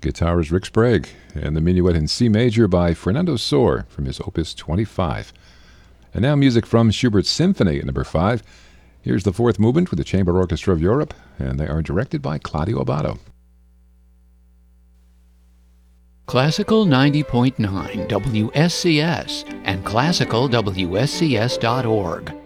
Guitar is Rick Sprague, and the Minuet in C major by Fernando Sor from his Opus 25. And now music from Schubert's Symphony at number 5. Here's the fourth movement with the Chamber Orchestra of Europe, and they are directed by Claudio Abbado. Classical 90.9 WSCS and classicalwscs.org